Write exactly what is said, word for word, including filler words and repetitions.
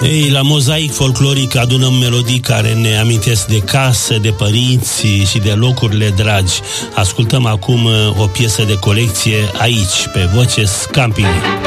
Ei, la Mozaic Folcloric adunăm melodii care ne amintesc de casă, de părinți și de locurile dragi. Ascultăm acum o piesă de colecție aici, pe Voce Scampii.